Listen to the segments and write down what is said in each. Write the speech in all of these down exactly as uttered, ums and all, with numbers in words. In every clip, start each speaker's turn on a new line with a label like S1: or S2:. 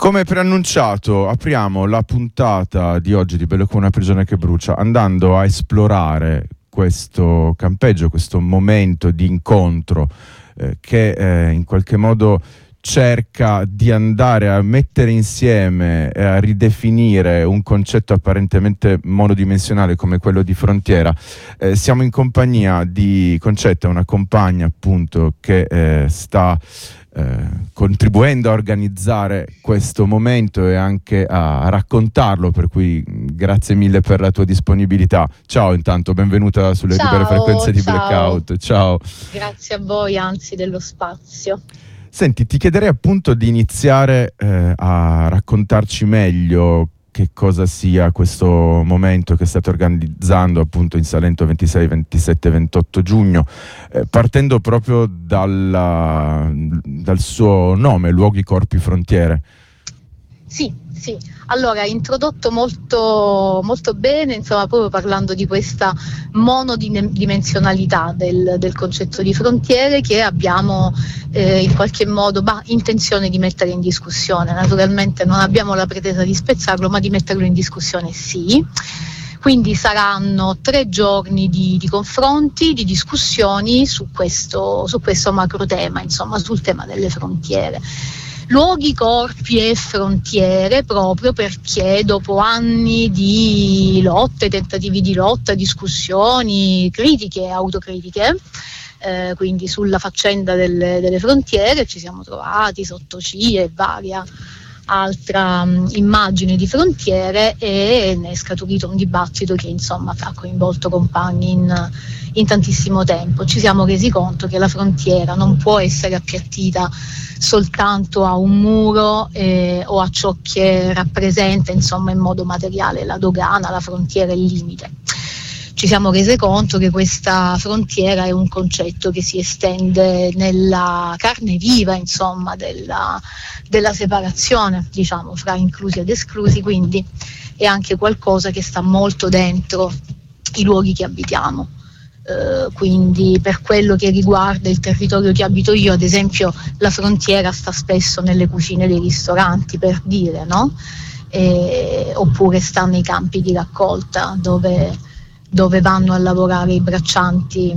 S1: Come preannunciato, apriamo la puntata di oggi di Bello come una prigione che brucia, andando a esplorare questo campeggio, questo momento di incontro eh, che eh, in qualche modo cerca di andare a mettere insieme e a ridefinire un concetto apparentemente monodimensionale come quello di frontiera. Eh, siamo in compagnia di Concetta, una compagna appunto che eh, sta eh, contribuendo a organizzare questo momento e anche a, a raccontarlo, per cui grazie mille per la tua disponibilità. Ciao, intanto benvenuta sulle
S2: ciao,
S1: libere frequenze di
S2: ciao.
S1: Blackout. Ciao.
S2: Grazie a voi, anzi, dello spazio.
S1: Senti, ti chiederei appunto di iniziare eh, a raccontarci meglio che cosa sia questo momento che state organizzando appunto in Salento ventisei, ventisette, ventotto giugno, eh, partendo proprio dalla, dal suo nome, Luoghi, Corpi, Frontiere.
S2: Sì, sì. Allora, introdotto molto, molto bene, insomma, proprio parlando di questa monodimensionalità del, del concetto di frontiere che abbiamo eh, in qualche modo bah, intenzione di mettere in discussione. Naturalmente non abbiamo la pretesa di spezzarlo, ma di metterlo in discussione sì. Quindi saranno tre giorni di, di confronti, di discussioni su questo, su questo macro tema, insomma, sul tema delle frontiere. Luoghi, corpi e frontiere, proprio perché dopo anni di lotte, tentativi di lotta, discussioni, critiche e autocritiche, eh, quindi sulla faccenda delle, delle frontiere, ci siamo trovati sotto C I E e varia altra um, immagine di frontiere, e ne è scaturito un dibattito che insomma ha coinvolto compagni in, in tantissimo tempo. Ci siamo resi conto che la frontiera non può essere appiattita soltanto a un muro eh, o a ciò che rappresenta insomma in modo materiale la dogana, la frontiera e il limite. Ci siamo resi conto che questa frontiera è un concetto che si estende nella carne viva, insomma, della, della separazione, diciamo, fra inclusi ed esclusi, quindi è anche qualcosa che sta molto dentro i luoghi che abitiamo. Uh, quindi per quello che riguarda il territorio che abito io, ad esempio, la frontiera sta spesso nelle cucine dei ristoranti, per dire, no? E, oppure sta nei campi di raccolta dove, dove vanno a lavorare i braccianti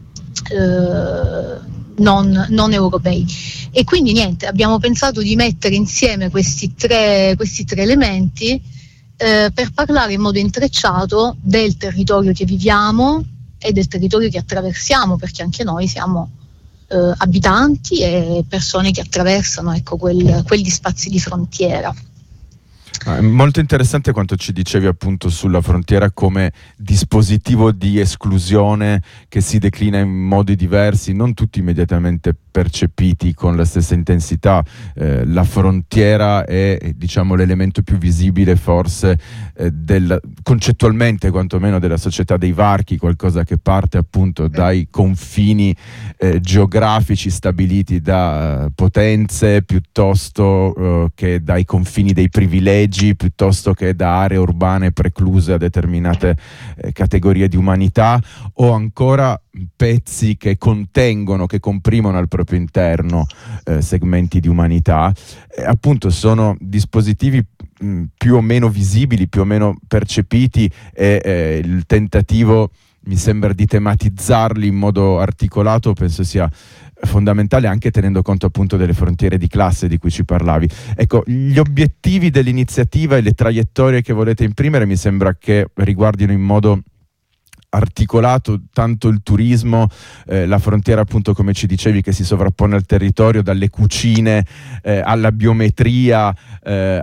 S2: uh, non, non europei. E quindi niente, abbiamo pensato di mettere insieme questi tre, questi tre elementi uh, per parlare in modo intrecciato del territorio che viviamo e del territorio che attraversiamo, perché anche noi siamo eh, abitanti e persone che attraversano, ecco, quel, quegli spazi di frontiera.
S1: È molto interessante quanto ci dicevi appunto sulla frontiera come dispositivo di esclusione che si declina in modi diversi, non tutti immediatamente percepiti con la stessa intensità. Eh, la frontiera è, diciamo, l'elemento più visibile forse eh, del, concettualmente quantomeno, della società dei varchi, qualcosa che parte appunto dai confini eh, geografici stabiliti da uh, potenze, piuttosto uh, che dai confini dei privilegi, piuttosto che da aree urbane precluse a determinate eh, categorie di umanità, o ancora pezzi che contengono, che comprimono al proprio interno eh, segmenti di umanità. Eh, appunto sono dispositivi mh, più o meno visibili, più o meno percepiti, e eh, il tentativo, mi sembra, di tematizzarli in modo articolato penso sia fondamentale, anche tenendo conto appunto delle frontiere di classe di cui ci parlavi. Ecco, gli obiettivi dell'iniziativa e le traiettorie che volete imprimere mi sembra che riguardino in modo articolato tanto il turismo, eh, la frontiera appunto, come ci dicevi, che si sovrappone al territorio, dalle cucine eh, alla biometria, eh,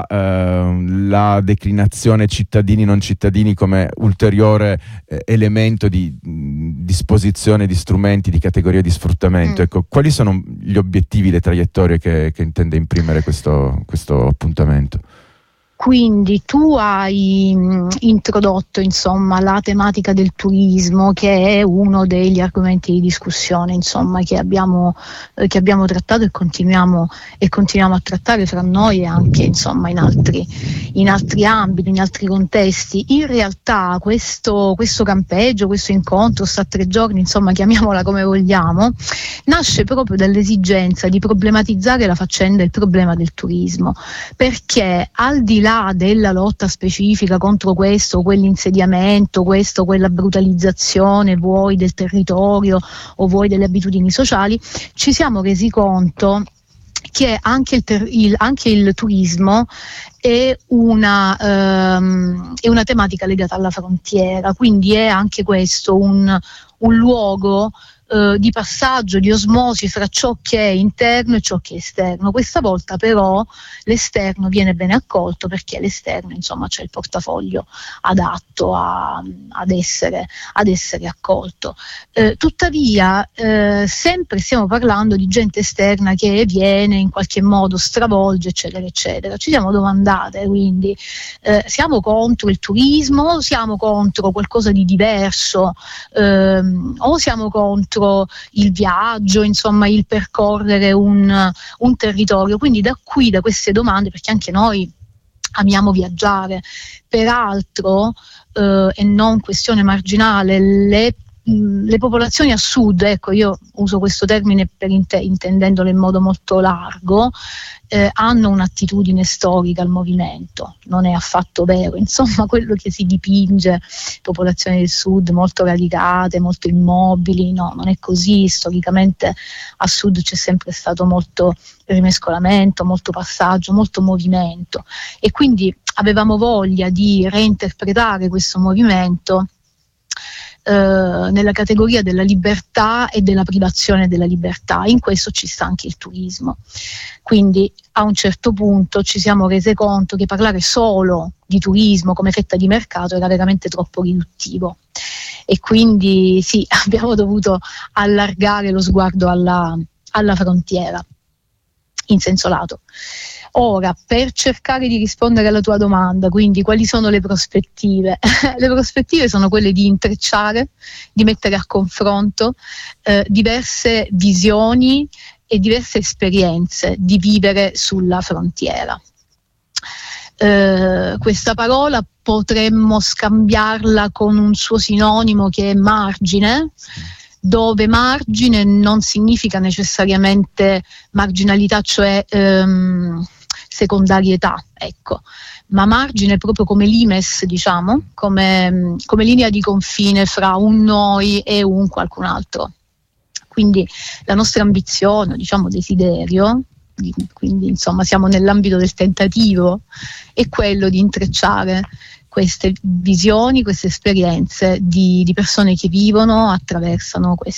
S1: alla declinazione cittadini non cittadini come ulteriore eh, elemento di mh, disposizione di strumenti, di categorie di sfruttamento. Mm. Ecco, quali sono gli obiettivi, le traiettorie che, che intende imprimere questo, questo appuntamento?
S2: Quindi tu hai mh, introdotto insomma la tematica del turismo, che è uno degli argomenti di discussione insomma che abbiamo, eh, che abbiamo trattato e continuiamo, e continuiamo a trattare fra noi e anche insomma in altri, in altri ambiti, in altri contesti. In realtà questo, questo campeggio, questo incontro, sta tre giorni, insomma chiamiamola come vogliamo, nasce proprio dall'esigenza di problematizzare la faccenda, il problema del turismo, perché al di là della lotta specifica contro questo o quell'insediamento, questo o quella brutalizzazione, vuoi del territorio o vuoi delle abitudini sociali, ci siamo resi conto che anche il, ter- il, anche il turismo è una, ehm, è una tematica legata alla frontiera, quindi è anche questo un, un luogo eh, di passaggio, di osmosi fra ciò che è interno e ciò che è esterno. Questa volta però l'esterno viene bene accolto, perché l'esterno insomma c'è il portafoglio adatto a, ad, essere, ad essere accolto. Eh, tuttavia eh, sempre stiamo parlando di gente esterna che viene in qualche modo, stravolge eccetera eccetera. Ci siamo domandate quindi eh, siamo contro il turismo, siamo contro qualcosa di diverso, ehm, o siamo contro il viaggio, insomma il percorrere un, un territorio. Quindi da qui, da queste domande, perché anche noi amiamo viaggiare, peraltro eh, e non questione marginale, le le popolazioni a sud, ecco, io uso questo termine per int- intendendolo in modo molto largo, eh, hanno un'attitudine storica al movimento, non è affatto vero, insomma quello che si dipinge, popolazioni del sud molto radicate, molto immobili, no, non è così. Storicamente a sud c'è sempre stato molto rimescolamento, molto passaggio, molto movimento, e quindi avevamo voglia di reinterpretare questo movimento Uh, nella categoria della libertà e della privazione della libertà. In questo ci sta anche il turismo. Quindi a un certo punto ci siamo rese conto che parlare solo di turismo come fetta di mercato era veramente troppo riduttivo, e quindi sì, abbiamo dovuto allargare lo sguardo alla, alla frontiera in senso lato. Ora, per cercare di rispondere alla tua domanda, quindi quali sono le prospettive? Le prospettive sono quelle di intrecciare, di mettere a confronto eh, diverse visioni e diverse esperienze di vivere sulla frontiera. Eh, questa parola potremmo scambiarla con un suo sinonimo che è margine, dove margine non significa necessariamente marginalità, cioè ehm, secondarietà, ecco, ma margine proprio come limes, diciamo, come, come linea di confine fra un noi e un qualcun altro. Quindi la nostra ambizione, diciamo desiderio, quindi insomma siamo nell'ambito del tentativo, è quello di intrecciare queste visioni, queste esperienze di, di persone che vivono, attraversano queste